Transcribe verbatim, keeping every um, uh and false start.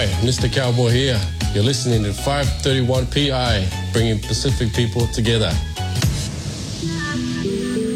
Mister Cowboy here. You're listening to five thirty-one P I, bringing Pacific people together.